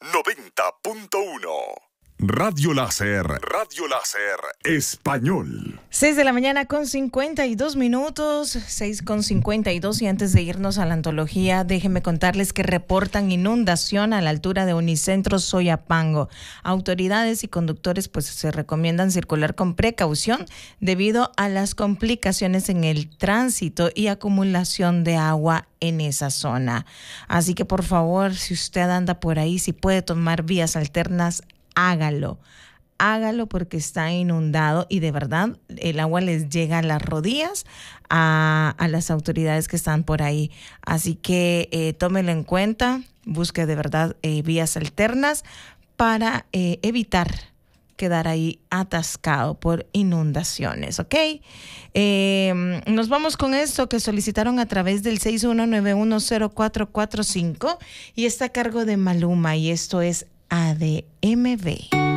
90.1. Radio Láser Español. 6:52 a.m, 6:52, y antes de irnos a la antología, déjenme contarles que reportan inundación a la altura de Unicentro Soyapango. Autoridades y conductores pues se recomiendan circular con precaución debido a las complicaciones en el tránsito y acumulación de agua en esa zona. Así que por favor, si usted anda por ahí, si puede tomar vías alternas, hágalo porque está inundado y de verdad el agua les llega a las rodillas a las autoridades que están por ahí. Así que tómelo en cuenta, busque de verdad vías alternas para evitar quedar ahí atascado por inundaciones, ¿ok? Nos vamos con esto que solicitaron a través del 61910445 y está a cargo de Maluma, y esto es ADMV.